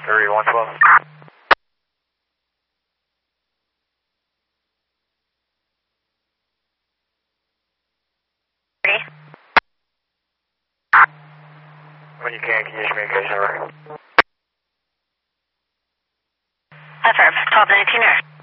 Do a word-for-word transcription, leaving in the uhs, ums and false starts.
three one twelve. When you can, can you just make a number? Affirm, twelve nineteen.